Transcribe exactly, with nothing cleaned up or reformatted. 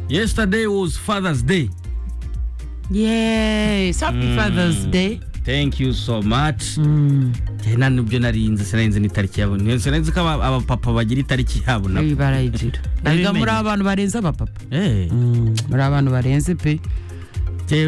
Yesterday was Father's Day. Yes, happy mm. Father's Day. Thank you so much. Mm. Tena nubyo narinze sinarinze ni tariki yabo. Sinarinze ko aba papa bagira tariki yabo nabo. Barayigira. Naga muri abantu barenze aba papa. Eh. Muri abantu barenze pe.